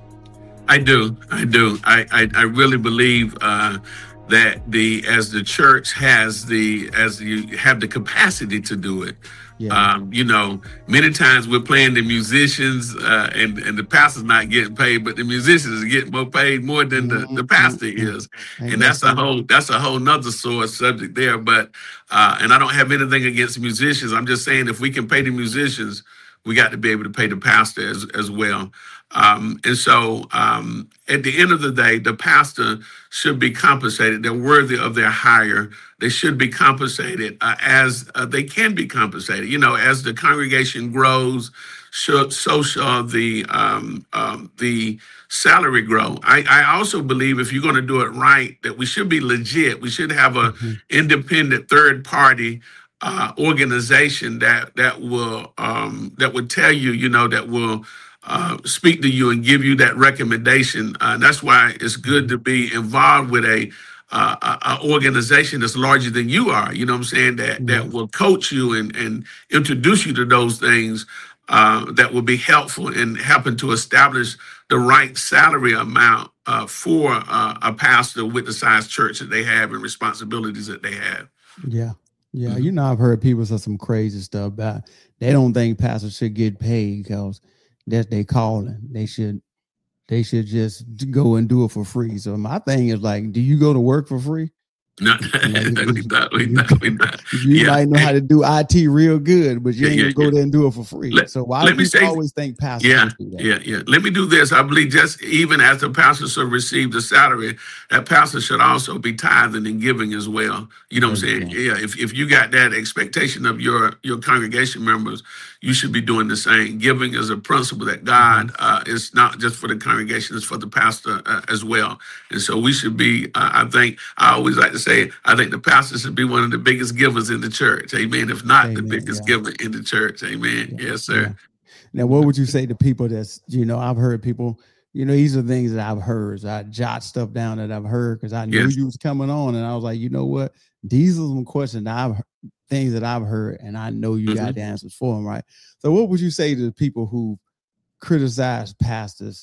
I do. I do. I, I, I really believe uh, that the as the church has the as you have the capacity to do it. Yeah. Um, you know, many times we're playing the musicians uh, and, and the pastor's not getting paid, but the musicians are getting more paid more than the, the pastor is. Mm-hmm. And that's a whole that's a whole nother sore subject there. But uh, and I don't have anything against musicians. I'm just saying if we can pay the musicians, we got to be able to pay the pastor as, as well. Um, and so um, at the end of the day, the pastor should be compensated. They're worthy of their hire. They should be compensated uh, as uh, they can be compensated. You know, as the congregation grows, should, so shall the um, um, the salary grow. I, I also believe if you're going to do it right, that we should be legit. We should have a mm-hmm. independent third party uh, organization that that will um, that would tell you, you know, that will Uh, speak to you and give you that recommendation. Uh, that's why it's good to be involved with a, uh, a, a organization that's larger than you are. You know what I'm saying? That mm-hmm. that will coach you and, and introduce you to those things uh, that will be helpful in helping to establish the right salary amount uh, for uh, a pastor with the size church that they have and responsibilities that they have. Yeah. Yeah. Mm-hmm. You know, I've heard people say some crazy stuff about they don't think pastors should get paid because that's they calling. They should, they should just go and do it for free. So my thing is like, do you go to work for free? No, we not, we not, we not. You yeah. might know how to do I T real good, but you yeah, ain't yeah, gonna go yeah. there and do it for free. Let, so why let do me people say, always think pastors yeah, do that? Yeah, yeah. Let me do this. I believe just even as the pastor should receive the salary, that pastor should also be tithing and giving as well. You know what I'm saying? Yeah. If if you got that expectation of your your congregation members, you should be doing the same. Giving is a principle that God uh, is not just for the congregation; it's for the pastor uh, as well. And so we should be. Uh, I think I always like to say, I think the pastor should be one of the biggest givers in the church. Amen. If not Amen, the biggest yeah. giver in the church. Amen. Yeah, yes, sir. Yeah. Now, what would you say to people that's, you know, I've heard people, you know, these are things that I've heard. So I jot stuff down that I've heard because I knew yes. you was coming on. And I was like, you know what? These are some questions that I've things that I've heard, and I know you mm-hmm. got the answers for them, right? So what would you say to the people who criticize pastors?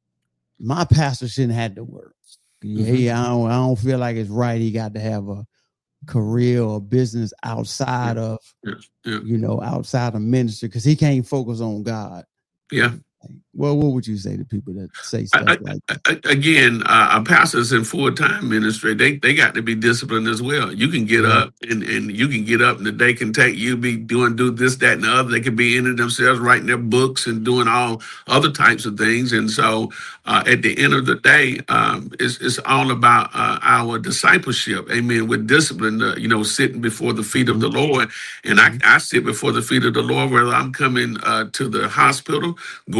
My pastor shouldn't have to work. Yeah, mm-hmm. I don't, I don't feel like it's right. He got to have a career or business outside of, yeah. Yeah. you know, outside of ministry because he can't focus on God. Yeah. Well, what would you say to people that say stuff I, like I, that? Again, uh, pastors in full-time ministry, they they got to be disciplined as well. You can get Yeah. up and, and you can get up and the day can take you be doing do this, that, and the other. They can be in it themselves, writing their books and doing all other types of things. And so uh, at the end of the day, um, it's, it's all about uh, our discipleship. Amen. With discipline, uh, you know, sitting before the feet of the Lord. And I, I sit before the feet of the Lord, whether I'm coming uh, to the hospital, going to the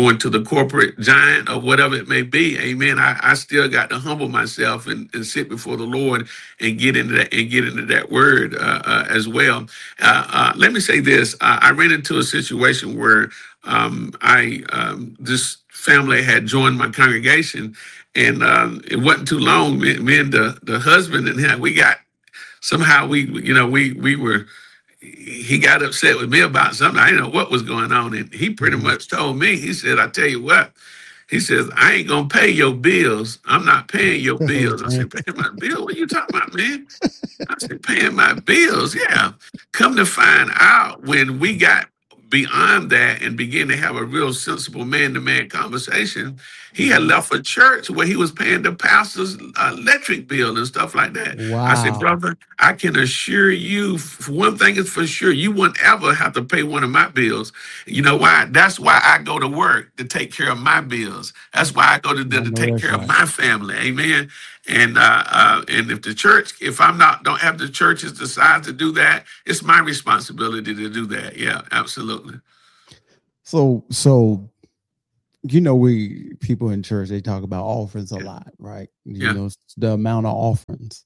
corporate giant or whatever it may be, amen, I, I still got to humble myself and, and sit before the Lord and get into that and get into that word uh, uh, as well. Uh, uh, let me say this. Uh, I ran into a situation where um, I um, this family had joined my congregation, and um, it wasn't too long. Me, me and the, the husband and him, we got, somehow we, you know, we we were, he got upset with me about something. I didn't know what was going on. And he pretty much told me, he said, I tell you what, he says, I ain't going to pay your bills. I'm not paying your bills. I said, paying my bill? What are you talking about, man? I said, paying my bills? Yeah. Come to find out, when we got beyond that and began to have a real sensible man-to-man conversation, he had left a church where he was paying the pastor's uh, electric bill and stuff like that. Wow. I said, brother, I can assure you, for one thing is for sure, you wouldn't ever have to pay one of my bills. You know why? That's why I go to work, to take care of my bills. That's why I go to, to, to take care right. of my family. Amen. And uh, uh, and if the church, if I'm not, don't have the churches decide to do that, it's my responsibility to do that. Yeah, absolutely. So, so, you know, we people in church, they talk about offerings a lot, right? You Yeah. know, the amount of offerings.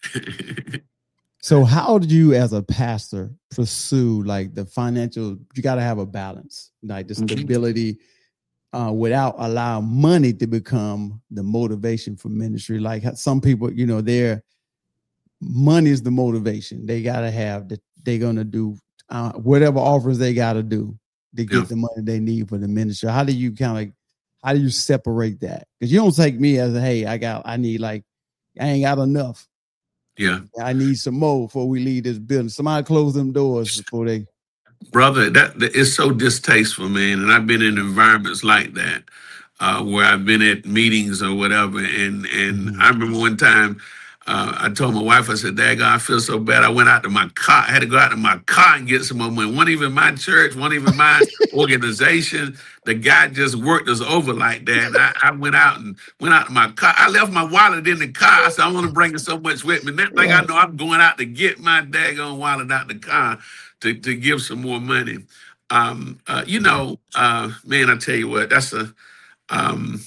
So how did you, as a pastor, pursue like the financial, you got to have a balance, like the Mhm. stability uh, without allowing money to become the motivation for ministry. Like some people, you know, their money is the motivation. They got to have that. They're going to do uh, whatever offers they got to do to get Yeah. the money they need for the ministry. How do you kind of, how do you separate that? Because you don't take me as a, hey, I got, I need like, I ain't got enough. Yeah. I need some more before we leave this building. Somebody close them doors before they. Brother, that, that is so distasteful, man. And I've been in environments like that, uh, where I've been at meetings or whatever. And and Mhm. I remember one time uh, I told my wife, I said, Dad, I feel so bad. I went out to my car. I had to go out to my car and get some more money. One even my church, one even my organization. The guy just worked us over like that. And I, I went out and went out to my car. I left my wallet in the car. I said, I want to bring so much with me. Next thing I know, I'm going out to get my daggone wallet out the car to, to give some more money. Um, uh, you know, uh, man, I tell you what, that's a, um,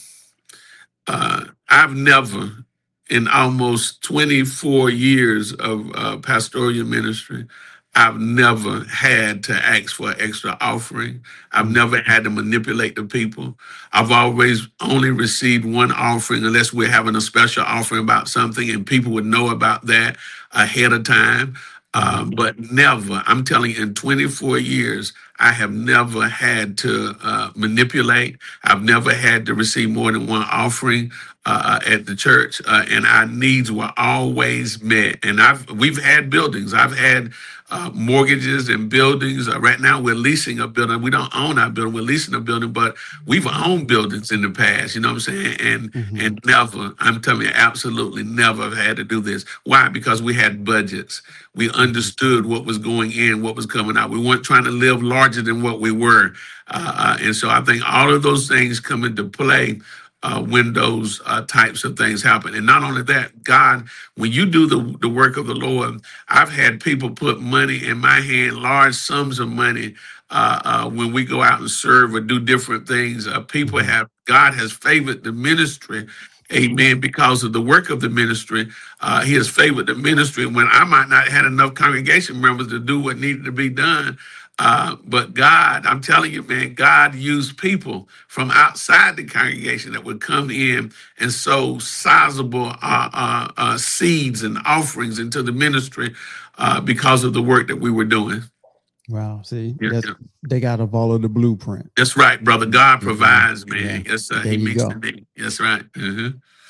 uh, I've never, in almost twenty-four years of uh, pastoral ministry, I've never had to ask for an extra offering. I've never had to manipulate the people. I've always only received one offering unless we're having a special offering about something and people would know about that ahead of time. Um, but never, I'm telling you, in twenty-four years, I have never had to uh, manipulate. I've never had to receive more than one offering uh, at the church, uh, and our needs were always met. And I've we've had buildings. I've had uh, mortgages and buildings. Uh, right now, we're leasing a building. We don't own our building. We're leasing a building, but we've owned buildings in the past. You know what I'm saying? And Mhm. and never, I'm telling you, absolutely never have had to do this. Why? Because we had budgets. We understood what was going in, what was coming out. We weren't trying to live larger than what we were. Uh, uh, and so I think all of those things come into play uh, when those uh, types of things happen. And not only that, God, when you do the, the work of the Lord, I've had people put money in my hand, large sums of money, uh, uh, when we go out and serve or do different things. Uh, people have, God has favored the ministry. Amen. Because of the work of the ministry, uh, he has favored the ministry when I might not have had enough congregation members to do what needed to be done. Uh, but God, I'm telling you, man, God used people from outside the congregation that would come in and sow sizable uh, uh, uh, seeds and offerings into the ministry uh, because of the work that we were doing. Wow. See, Yeah, that's, yeah. they got to follow the blueprint. That's right, brother. God provides, man. Yeah. Yes, uh, There he you makes go. the need. That's right. hmm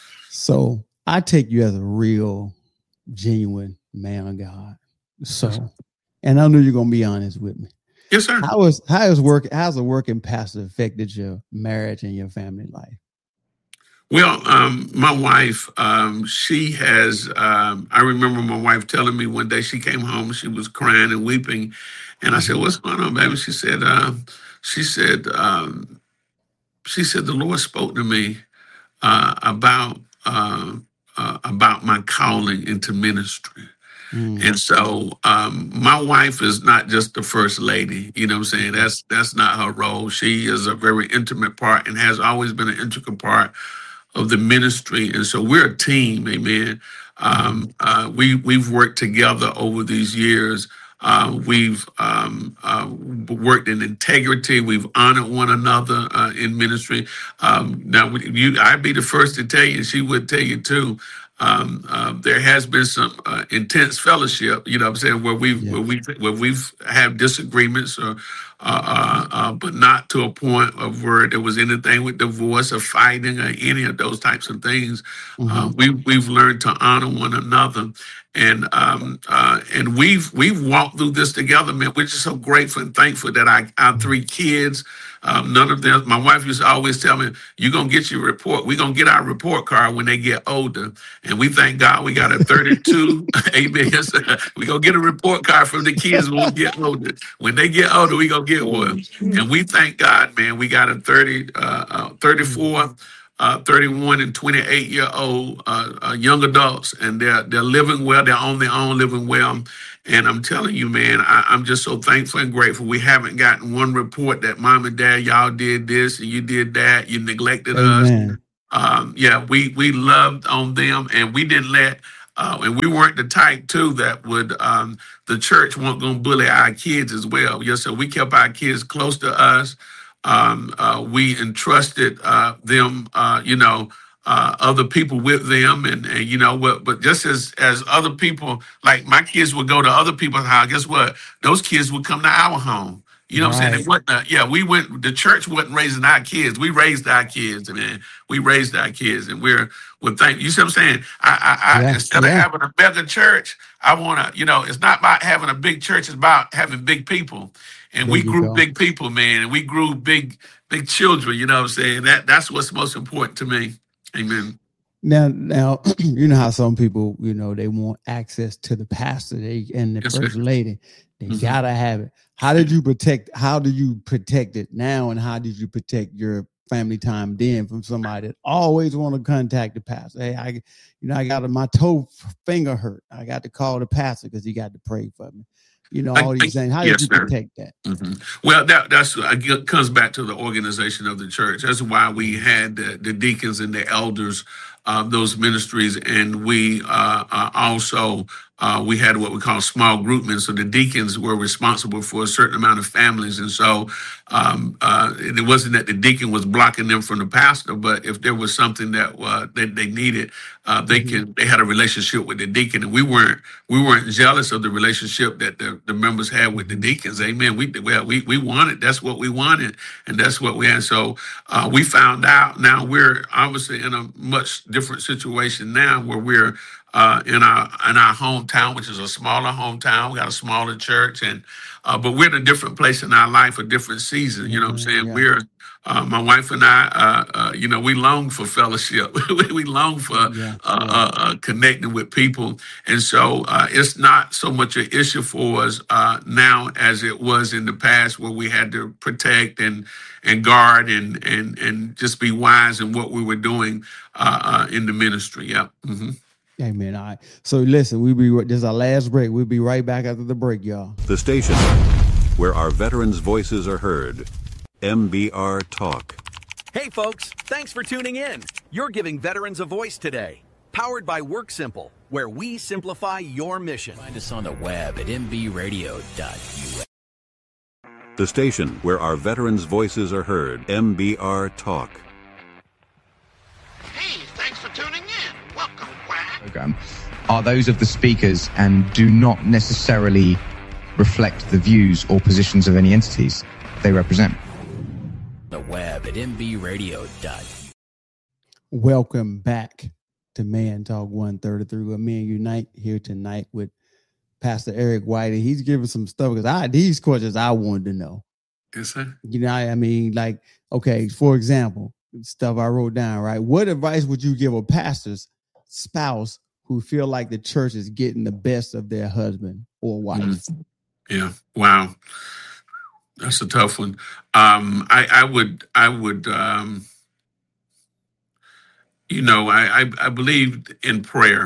So I take you as a real, genuine man of God. So, and I know you're gonna be honest with me. Yes, sir. How is how is work how's a working pastor affected your marriage and your family life? Well, um, my wife, um, she has, um, I remember my wife telling me one day she came home, she was crying and weeping. And I said, what's going on, baby? She said, uh, she said, um, she said, the Lord spoke to me uh, about, uh, uh, about my calling into ministry. Mm. And so um, my wife is not just the first lady. You know what I'm saying? That's that's not her role. She is a very intimate part and has always been an integral part of the ministry. And so we're a team, amen. Um, uh, we, we've worked together over these years. Uh, we've um, uh, worked in integrity. We've honored one another uh, in ministry. Um, now, you, I'd be the first to tell you, and she would tell you too, um, uh, there has been some uh, intense fellowship, you know what I'm saying, where we've, yes. where we, where we've had disagreements or, uh, uh, uh, but not to a point of where there was anything with divorce or fighting or any of those types of things. Mm-hmm. Uh, we, we've learned to honor one another. And um, uh, and we've we've walked through this together, man. We're just so grateful and thankful that I, our three kids, um, none of them. My wife used to always tell me, "You're gonna get your report. We're gonna get our report card when they get older." And we thank God we got a thirty-two. Amen. We're gonna get a report card from the kids when we get older. When they get older, we gonna get one. And we thank God, man. We got a thirty, uh, uh, thirty-four. Uh, thirty-one and twenty-eight year old uh, uh, young adults, and they're they're living well. They're on their own, living well. And I'm telling you, man, I, I'm just so thankful and grateful. We haven't gotten one report that mom and dad, y'all did this and you did that. You neglected Amen. us. Um, yeah, we we loved on them, and we didn't let. Uh, and we weren't the type too that would um, the church weren't going to bully our kids as well. Yes, so we kept our kids close to us. Um, uh, we entrusted uh, them, uh, you know, uh, other people with them, and, and you know what? But just as as other people, like my kids would go to other people's house. Guess what? Those kids would come to our home. You know what right. I'm saying? It wasn't, uh, yeah, we went. The church wasn't raising our kids. We raised our kids, and then we raised our kids, and we're we're thank. You see what I'm saying? I, I, I yeah. instead yeah. of having a mega church, I want to. You know, it's not about having a big church. It's about having big people. And there we grew go. big people, man, and we grew big, big children. You know what I'm saying? That that's what's most important to me. Amen. Now, now, you know how some people, you know, they want access to the pastor they, and the yes, first sir. lady. They mm-hmm. gotta have it. How did you protect? How do you protect it now, and how did you protect your family time then from somebody that always want to contact the pastor? Hey, I, you know, I got a, my toe finger hurt. I got to call the pastor because he got to pray for me. You know, all these things. How yes, did you sir. protect that? Mm-hmm. Well, that that's it comes back to the organization of the church. That's why we had the, the deacons and the elders of those ministries, and we uh, uh, also uh, we had what we call small groupmen. So the deacons were responsible for a certain amount of families, and so um, uh, it wasn't that the deacon was blocking them from the pastor, but if there was something that uh, that they needed, uh, they mm-hmm. can they had a relationship with the deacon, and we weren't we weren't jealous of the relationship that the, the members had with the deacons. Amen. We well we we wanted that's what we wanted, and that's what we had. So uh, we found out. Now we're obviously in a much different situation now, where we're uh, in our in our hometown, which is a smaller hometown. We got a smaller church, and uh, but we're in a different place in our life, a different season. You know what I'm saying? Yeah. We're uh, my wife and I, uh, uh, you know, we long for fellowship. we long for yeah. Uh, yeah. Uh, uh, connecting with people, and so uh, it's not so much an issue for us uh, now as it was in the past, where we had to protect and and guard and and and just be wise in what we were doing uh, uh, in the ministry. Yeah. Mm-hmm. Amen. All right. So listen, we'll be this is our last break. We'll be right back after the break, y'all. The station where our veterans' voices are heard. M B R Talk. Hey folks, thanks for tuning in. You're giving veterans a voice today. Powered by WorkSimple, where we simplify your mission. Find us on the web at m b radio dot u s. The station where our veterans' voices are heard. M B R Talk. Hey, thanks for tuning in. Welcome, Quack. Program are those of the speakers and do not necessarily reflect the views or positions of any entities they represent. The web at m b radio dot u s. Welcome back to Man Talk one thirty-three, where Men Unite, here tonight with Pastor Eric White, and he's giving some stuff because I these questions I wanted to know. Yes, sir. You know, I mean, like, okay, for example, stuff I wrote down, right? What advice would you give a pastor's spouse who feel like the church is getting the best of their husband or wife? Mm-hmm. Yeah. Wow. That's a tough one. Um, I, I would, I would, um, you know, I, I, I believed in prayer,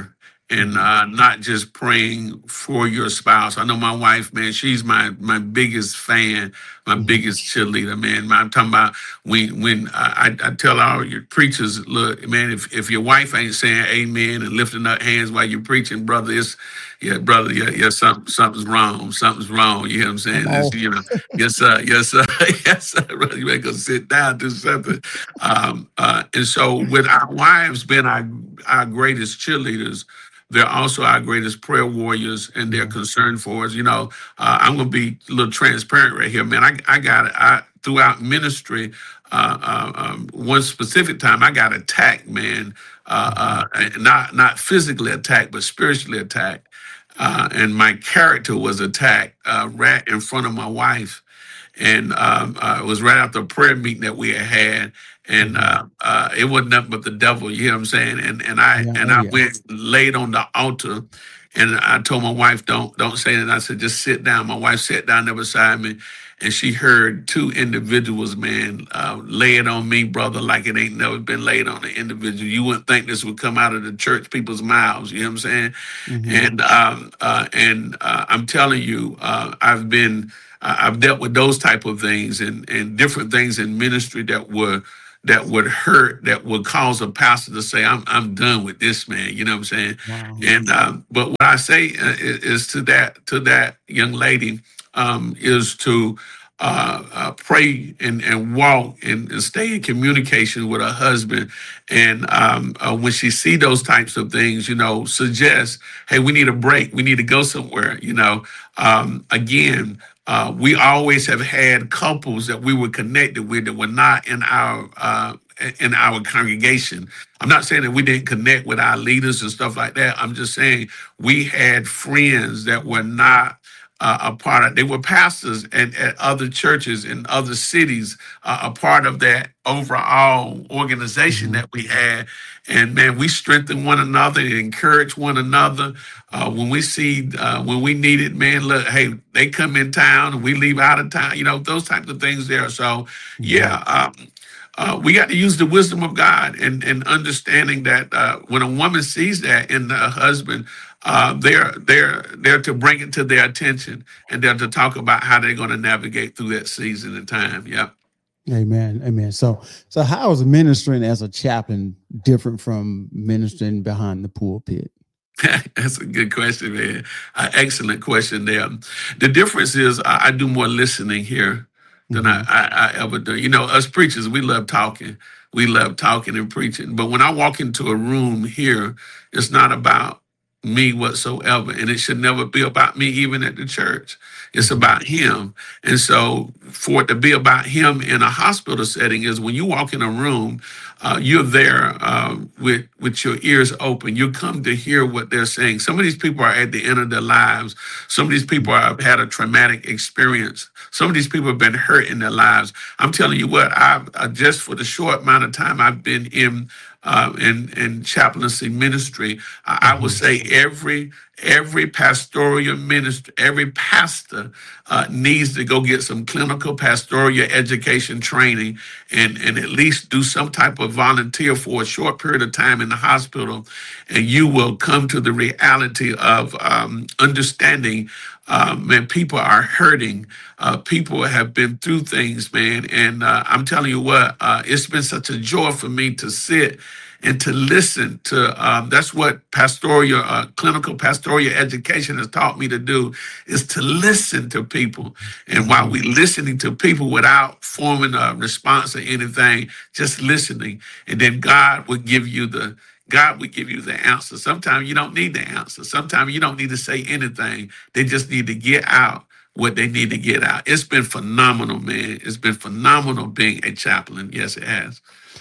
and uh, not just praying for your spouse. I know my wife, man, she's my my biggest fan, my mm-hmm. biggest cheerleader, man. I'm talking about when when I, I tell all your preachers, look, man, if, if your wife ain't saying amen and lifting up hands while you're preaching, brother, it's yeah, brother, yeah, yeah, something, something's wrong, something's wrong. You hear what I'm saying? It's, you know, yes, sir, yes, sir, yes, sir. Brother, you ain't gonna sit down, do something. Um, uh, and so, with our wives being our our greatest cheerleaders, they're also our greatest prayer warriors, and they're concerned for us. You know, uh, I'm going to be a little transparent right here, man. I, I got I throughout ministry, uh, uh, um, one specific time I got attacked, man. Uh, uh, not not physically attacked, but spiritually attacked, uh, and my character was attacked uh, right in front of my wife. And um, uh, it was right after a prayer meeting that we had had, and uh, uh, it wasn't nothing but the devil. You hear what I'm saying? And and I yeah, and I yeah. went laid on the altar, and I told my wife, "Don't don't say that." I said, "Just sit down." My wife sat down there beside me, and she heard two individuals, man, uh, lay it on me, brother, like it ain't never been laid on an individual. You wouldn't think this would come out of the church people's mouths. You know what I'm saying? Mm-hmm. And um, uh, and uh, I'm telling you, uh, I've been. I've dealt with those type of things and, and different things in ministry that were that would hurt, that would cause a pastor to say, "I'm I'm done with this man." You know what I'm saying? Wow. And um, but what I say uh, is, is to that to that young lady um, is to uh, uh, pray and, and walk and, and stay in communication with her husband. And um, uh, when she see those types of things, you know, suggest, "Hey, we need a break. We need to go somewhere." You know, um, again. Uh, we always have had couples that we were connected with that were not in our uh, in our congregation. I'm not saying that we didn't connect with our leaders and stuff like that. I'm just saying we had friends that were not uh, a part of. They were pastors and at other churches in other cities, uh, a part of that overall organization that we had. And man, we strengthened one another and encouraged one another. Uh, when we see, uh, when we need it, man, look, hey, they come in town and we leave out of town, you know, those types of things there. So, yeah, um, uh, we got to use the wisdom of God and, and understanding that uh, when a woman sees that in a husband, uh, they're, they're, they're to bring it to their attention, and they're to talk about how they're going to navigate through that season and time. Yep. Amen. Amen. So, so how is ministering as a chaplain different from ministering behind the pulpit? That's a good question, man. Uh, excellent question there. The difference is I, I do more listening here than mm-hmm. I, I, I ever do. You know, us preachers, we love talking. We love talking and preaching. But when I walk into a room here, it's not about me whatsoever. And it should never be about me, even at the church. It's about him. And so for it to be about him in a hospital setting is when you walk in a room, uh, you're there uh, with, with your ears open. You come to hear what they're saying. Some of these people are at the end of their lives. Some of these people have had a traumatic experience. Some of these people have been hurt in their lives. I'm telling you what, I've uh, just for the short amount of time I've been in Uh, in, in chaplaincy ministry, I, I would say every every pastoral minister, every pastor uh, needs to go get some clinical pastoral education training and, and at least do some type of volunteer for a short period of time in the hospital. And you will come to the reality of um, understanding, uh, man, people are hurting. Uh, people have been through things, man. And uh, I'm telling you what, uh, it's been such a joy for me to sit and to listen to, um, that's what pastoral, uh, clinical pastoral education has taught me to do, is to listen to people. And while we listening to people without forming a response or anything, just listening, and then God would give you the, God would give you the answer. Sometimes you don't need the answer. Sometimes you don't need to say anything. They just need to get out what they need to get out. It's been phenomenal, man. It's been phenomenal being a chaplain. Yes, it has.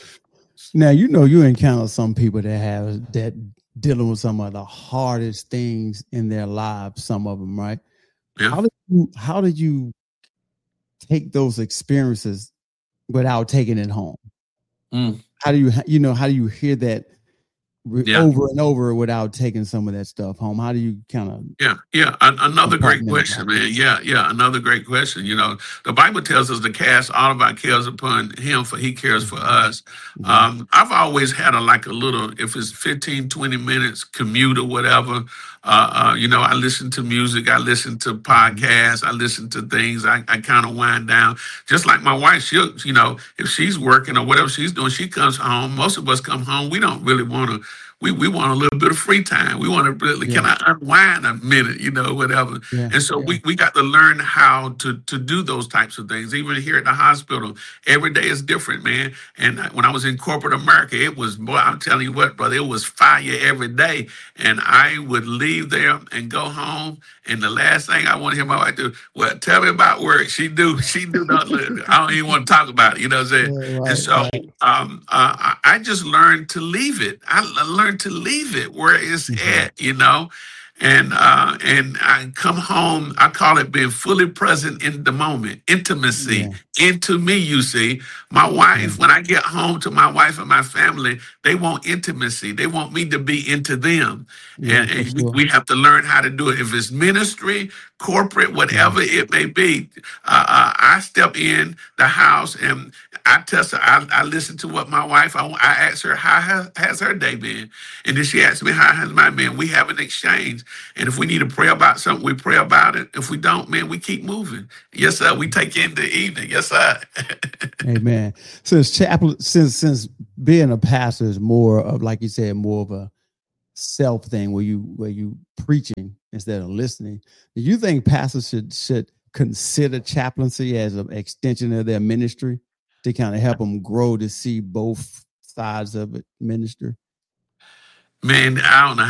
Now, you know, you encounter some people that have that dealing with some of the hardest things in their lives, some of them, right? Yeah. How did you, how did you take those experiences without taking it home? Mm. How do you, you know, how do you hear that Yeah. over and over without taking some of that stuff home? How do you kind of? Yeah, yeah. An- another great question, man. Yeah, yeah. Another great question. You know, the Bible tells us to cast all of our cares upon Him, for He cares for us. Mm-hmm. Um, I've always had a like a little, if it's fifteen, twenty minutes commute or whatever. Uh, uh, you know, I listen to music, I listen to podcasts, I listen to things. I, I kind of wind down. Just like my wife, she'll, you know, if she's working or whatever she's doing, she comes home. Most of us come home. We don't really want to. We we want a little bit of free time. We want to really, Yeah. can I unwind a minute, you know, whatever. Yeah, And so yeah. we, we got to learn how to to do those types of things. Even here at the hospital, every day is different, man. And when I was in corporate America, it was, boy, I'm telling you what, brother, it was fire every day. And I would leave there and go home. And the last thing I want to hear my wife do, well, tell me about work. She do, she do not, I don't even want to talk about it, you know what I'm saying? Yeah, right, and so right. um, uh, I I just learned to leave it. I l- learned to leave it where it's Mhm. at, you know? And uh, and I come home, I call it being fully present in the moment, intimacy Yeah. into me, you see. My wife, when I get home to my wife and my family, they want intimacy. They want me to be into them. Yeah, and for and we, sure. we have to learn how to do it. If it's ministry, corporate, whatever it may be, uh, uh, I step in the house and I test her. I, I listen to what my wife, I, I ask her, how has, has her day been? And then she asks me, how has mine been? We have an exchange. And if we need to pray about something, we pray about it. If we don't, man, we keep moving. Yes, sir. We take in the evening. Yes, sir. Amen. Since chaplain, since since being a pastor is more of, like you said, more of a self thing where you where you preaching instead of listening. Do you think pastors should should consider chaplaincy as an extension of their ministry to kind of help them grow to see both sides of it ministry? Man, I don't know